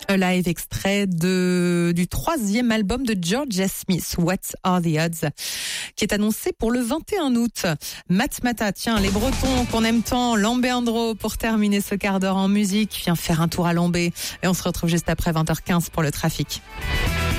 Un live extrait du 3e album de Georgia Smith, What Are the Odds, qui est annoncé pour le 21 août. Matmata, tiens, les Bretons qu'on aime tant, Lambé Andro, pour terminer ce quart d'heure en musique, viens faire un tour à Lambé. Et on se retrouve juste après 20h15 pour le trafic.